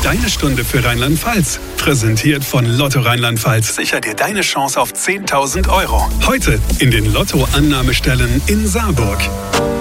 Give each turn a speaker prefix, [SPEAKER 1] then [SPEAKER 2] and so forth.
[SPEAKER 1] Deine Stunde für Rheinland-Pfalz. Präsentiert von Lotto Rheinland-Pfalz. Sicher dir deine Chance auf 10.000 Euro. Heute in den Lotto-Annahmestellen in Saarburg.